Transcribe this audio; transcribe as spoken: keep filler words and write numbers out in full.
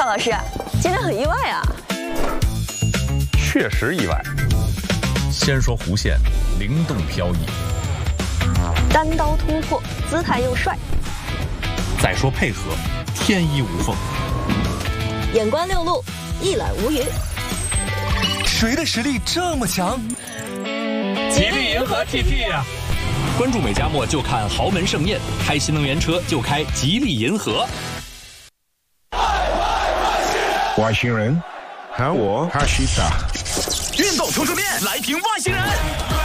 邵老师，今天很意外啊。 确实意外。 先说弧线，灵动飘逸； 单刀突破，姿态又帅。 再说配合，天衣无缝。 眼观六路，一览无余。 谁的实力这么强？ 吉利银河 T T 啊！关注美加墨就看豪门盛宴，开新能源车就开吉利银河。 外星人，喊我哈西塔。 运动冲冲面，来瓶外星人。